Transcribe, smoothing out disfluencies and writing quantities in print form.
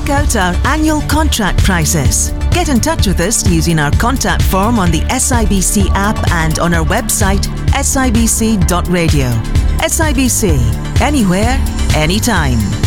check out our annual contract prices. Get in touch with us using our contact form on the SIBC app and on our website sibc.radio. SIBC, anywhere, anytime.